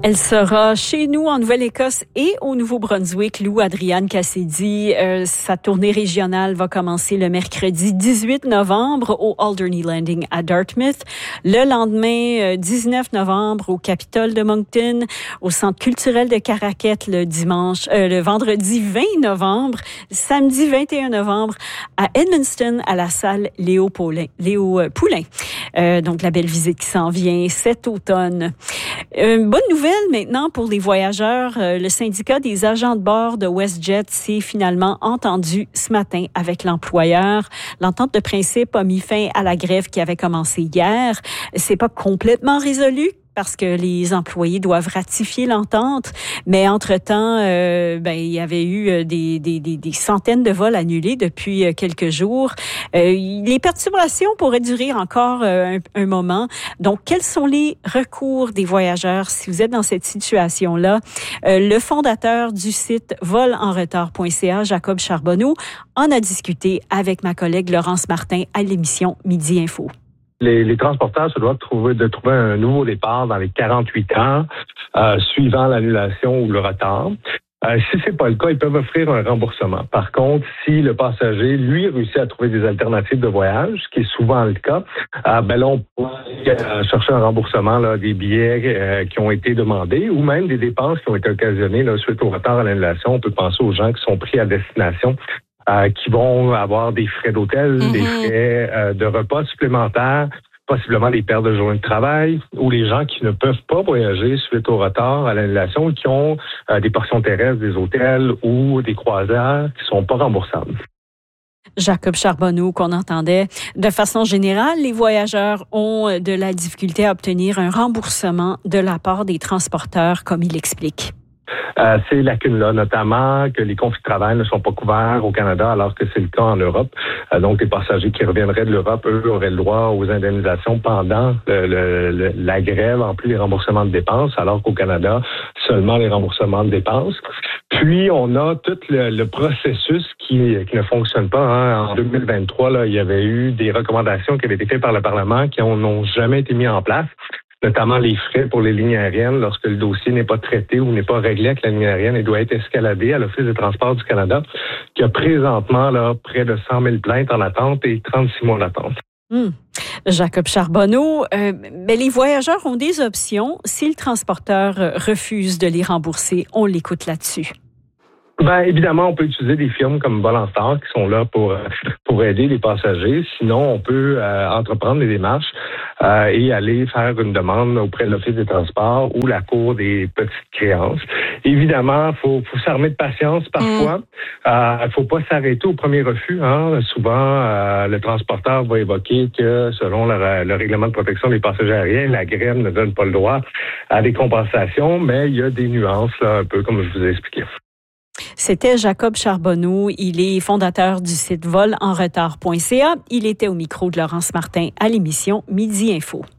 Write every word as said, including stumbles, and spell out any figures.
Elle sera chez nous en Nouvelle-Écosse et au Nouveau-Brunswick. Lou Adriane Cassidy, euh, sa tournée régionale va commencer le mercredi dix-huit novembre au Alderney Landing à Dartmouth. Le lendemain, euh, dix-neuf novembre, au Capitole de Moncton, au Centre culturel de Caraquette le dimanche, euh, le vendredi vingt novembre, samedi vingt et un novembre à Edmundston à la salle Léo Paulin, Léo euh, Poulain. Euh, donc la belle visite qui s'en vient cet automne. Une bonne nouvelle maintenant pour les voyageurs. Le syndicat des agents de bord de WestJet s'est finalement entendu ce matin avec l'employeur. L'entente de principe a mis fin à la grève qui avait commencé hier. C'est pas complètement résolu parce que les employés doivent ratifier l'entente, mais entre-temps, euh, ben il y avait eu des, des, des, des centaines de vols annulés depuis quelques jours. Euh, les perturbations pourraient durer encore un, un moment. Donc, quels sont les recours des voyageurs si vous êtes dans cette situation-là? Euh, le fondateur du site vol en retard point c a, Jacob Charbonneau, en a discuté avec ma collègue Laurence Martin à l'émission Midi Info. Les, les transporteurs se doivent trouver, de trouver un nouveau départ dans les quarante-huit heures euh, suivant l'annulation ou le retard. Euh, si c'est pas le cas, ils peuvent offrir un remboursement. Par contre, si le passager, lui, réussit à trouver des alternatives de voyage, ce qui est souvent le cas, euh, ben là, on peut euh, chercher un remboursement là, des billets euh, qui ont été demandés ou même des dépenses qui ont été occasionnées là, suite au retard à l'annulation. On peut penser aux gens qui sont pris à destination. Euh, qui vont avoir des frais d'hôtel, mm-hmm. des frais euh, de repas supplémentaires, possiblement des pertes de journées de travail, ou les gens qui ne peuvent pas voyager suite au retard à l'annulation, qui ont euh, des portions terrestres, des hôtels ou des croisières qui sont pas remboursables. Jacob Charbonneau, qu'on entendait. De façon générale, les voyageurs ont de la difficulté à obtenir un remboursement de la part des transporteurs, comme il explique. Euh, ces lacunes-là, notamment que les conflits de travail ne sont pas couverts au Canada alors que c'est le cas en Europe. Euh, donc, les passagers qui reviendraient de l'Europe, eux, auraient le droit aux indemnisations pendant le, le, le, la grève, en plus les remboursements de dépenses, alors qu'au Canada, seulement les remboursements de dépenses. Puis, on a tout le, le processus qui, qui ne fonctionne pas. Hein. En deux mille vingt-trois, là, il y avait eu des recommandations qui avaient été faites par le Parlement qui n'ont jamais été mises en place, notamment les frais pour les lignes aériennes lorsque le dossier n'est pas traité ou n'est pas réglé avec la ligne aérienne et doit être escaladé à l'Office des transports du Canada, qui a présentement là, près de cent mille plaintes en attente et trente-six mois d'attente. Mmh. Jacob Charbonneau, euh, mais les voyageurs ont des options. Si le transporteur refuse de les rembourser, on l'écoute là-dessus. Ben évidemment, on peut utiliser des firmes comme Vol en Retard qui sont là pour pour aider les passagers. Sinon, on peut euh, entreprendre des démarches euh, et aller faire une demande auprès de l'Office des transports ou la Cour des petites créances. Évidemment, faut faut s'armer de patience parfois. Il mmh. euh, faut pas s'arrêter au premier refus. Hein. Souvent, euh, le transporteur va évoquer que selon le, le règlement de protection des passagers aériens, la grève ne donne pas le droit à des compensations, mais il y a des nuances là, un peu comme je vous ai expliqué. C'était Jacob Charbonneau. Il est fondateur du site vol en retard point c a. Il était au micro de Laurence Martin à l'émission Midi Info.